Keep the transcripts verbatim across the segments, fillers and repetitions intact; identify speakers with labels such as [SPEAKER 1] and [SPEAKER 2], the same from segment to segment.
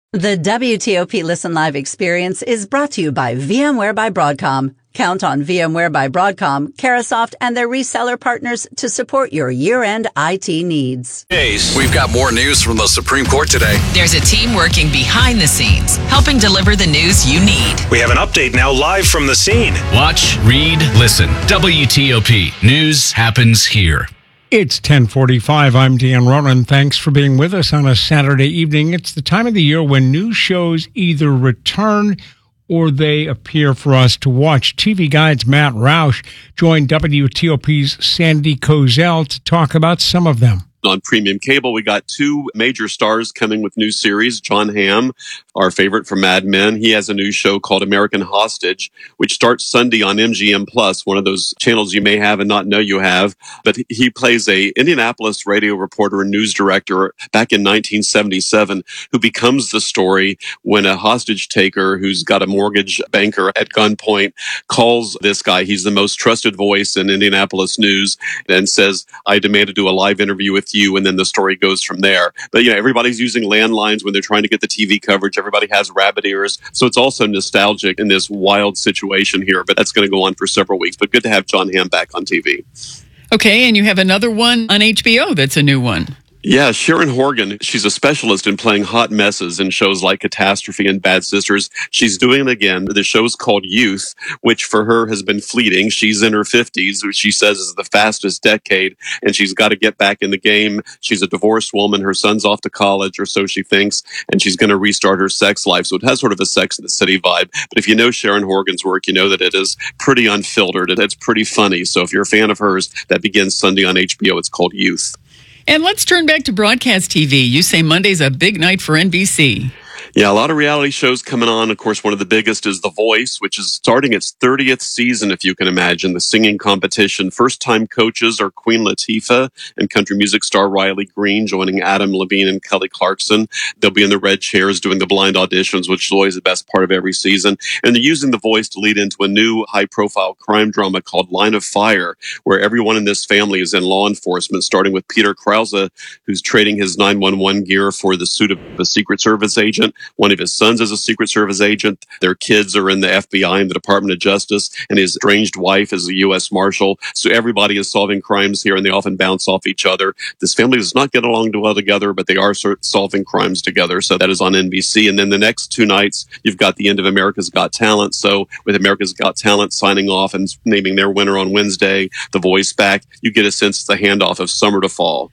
[SPEAKER 1] The W T O P Listen Live experience is brought to you by VMware by Broadcom. Count on VMware by Broadcom, Carahsoft, and their reseller partners to support your year-end I T needs.
[SPEAKER 2] We've got more news from the Supreme Court today.
[SPEAKER 3] There's a team working behind the scenes, helping deliver the news you need.
[SPEAKER 4] We have an update now live from the scene.
[SPEAKER 5] Watch, read, listen. W T O P. News happens here.
[SPEAKER 6] It's ten forty-five. I'm Dan Ronan. Thanks for being with us on a Saturday evening. It's the time of the year when news shows either return or they appear for us to watch. T V Guide's Matt Roush joined W T O P's Sandy Kozel to talk about some of them.
[SPEAKER 7] On premium cable, we got two major stars coming with new series. Jon Hamm, our favorite from Mad Men, he has a new show called American Hostage, which starts Sunday on M G M Plus, one of those channels you may have and not know you have. But he plays a Indianapolis radio reporter and news director back in nineteen seventy-seven who becomes the story when a hostage taker who's got a mortgage banker at gunpoint calls this guy. He's the most trusted voice in Indianapolis news and says, I demand to do a live interview with you, and then the story goes from there. But you know, everybody's using landlines when they're trying to get the T V coverage. Everybody has rabbit ears, so it's also nostalgic in this wild situation here. But that's going to go on for several weeks. But good to have Jon Hamm back on T V.
[SPEAKER 3] Okay, and you have another one on H B O that's a new one.
[SPEAKER 7] Yeah, Sharon Horgan, she's a specialist in playing hot messes in shows like Catastrophe and Bad Sisters. She's doing it again. The show's called Youth, which for her has been fleeting. She's in her fifties, which she says is the fastest decade, and she's got to get back in the game. She's a divorced woman. Her son's off to college, or so she thinks, and she's going to restart her sex life. So it has sort of a Sex and the City vibe. But if you know Sharon Horgan's work, you know that it is pretty unfiltered. It's pretty funny. So if you're a fan of hers, that begins Sunday on H B O. It's called Youth.
[SPEAKER 3] And let's turn back to broadcast T V. You say Monday's a big night for N B C.
[SPEAKER 7] Yeah, a lot of reality shows coming on. Of course, one of the biggest is The Voice, which is starting its thirtieth season, if you can imagine, the singing competition. First-time coaches are Queen Latifah and country music star Riley Green, joining Adam Levine and Kelly Clarkson. They'll be in the red chairs doing the blind auditions, which is always the best part of every season. And they're using The Voice to lead into a new high-profile crime drama called Line of Fire, where everyone in this family is in law enforcement, starting with Peter Krause, who's trading his nine one one gear for the suit of a Secret Service agent. One of his sons is a Secret Service agent. Their kids are in the F B I and the Department of Justice, and his estranged wife is a U S Marshal. So everybody is solving crimes here, and they often bounce off each other. This family does not get along too well together, but they are solving crimes together. So that is on N B C. And then the next two nights, you've got the end of America's Got Talent. So with America's Got Talent signing off and naming their winner on Wednesday, The Voice back, you get a sense it's a handoff of summer to fall.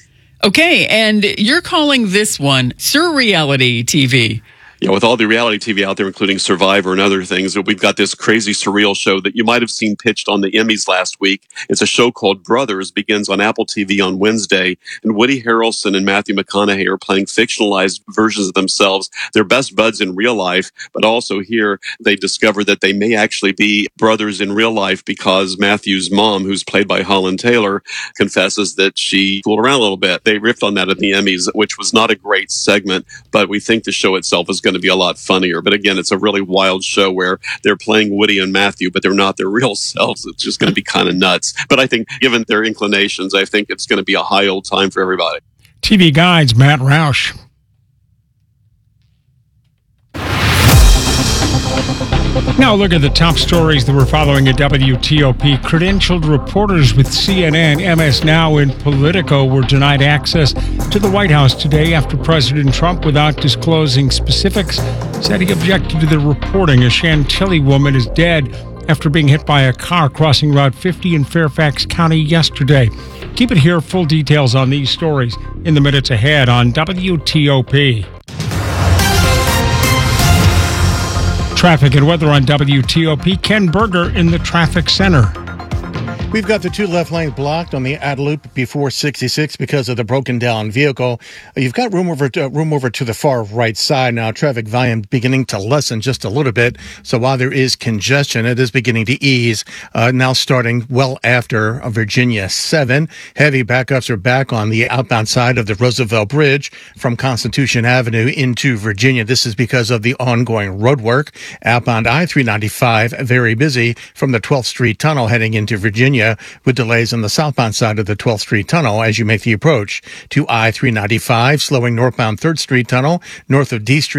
[SPEAKER 3] Okay, and you're calling this one Surreality T V.
[SPEAKER 7] Yeah, with all the reality T V out there, including Survivor and other things, we've got this crazy surreal show that you might have seen pitched on the Emmys last week. It's a show called Brothers, begins on Apple T V on Wednesday, and Woody Harrelson and Matthew McConaughey are playing fictionalized versions of themselves. They're best buds in real life, but also here they discover that they may actually be brothers in real life because Matthew's mom, who's played by Holland Taylor, confesses that she fooled around a little bit. They riffed on that at the Emmys, which was not a great segment, but we think the show itself is going to be a lot funnier. But again, it's a really wild show where they're playing Woody and Matthew, but they're not their real selves. It's just going to be kind of nuts. But I think given their inclinations, I think it's going to be a high old time for everybody.
[SPEAKER 6] T V Guide's Matt Roush. Now look at the top stories that we're following at W T O P. Credentialed reporters with C N N, M S Now, and Politico were denied access to the White House today after President Trump, without disclosing specifics, said he objected to the reporting. A Chantilly woman is dead after being hit by a car crossing Route fifty in Fairfax County yesterday. Keep it here. Full details on these stories in the minutes ahead on W T O P. Traffic and weather on W T O P. Ken Berger in the traffic center.
[SPEAKER 8] We've got the two left lanes blocked on the Ad Loop before sixty-six because of the broken down vehicle. You've got room over to, room over to the far right side now. Traffic volume beginning to lessen just a little bit. So while there is congestion, it is beginning to ease. Uh, now starting well after Virginia seven. Heavy backups are back on the outbound side of the Roosevelt Bridge from Constitution Avenue into Virginia. This is because of the ongoing road work. Outbound I three ninety-five very busy from the twelfth Street Tunnel heading into Virginia, with delays on the southbound side of the twelfth Street Tunnel as you make the approach to I three ninety-five, slowing northbound third Street Tunnel north of D Street.